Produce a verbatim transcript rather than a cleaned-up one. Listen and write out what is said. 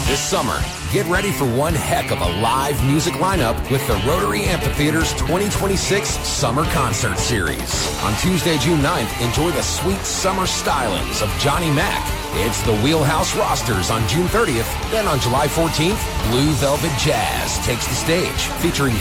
This summer, get ready for one heck of a live music lineup with the Rotary Amphitheater's twenty twenty-six Summer Concert Series. On Tuesday, June ninth, enjoy the sweet summer stylings of Johnny Mac. It's the Wheelhouse Rosters on June thirtieth. Then on July fourteenth, Blue Velvet Jazz takes the stage, featuring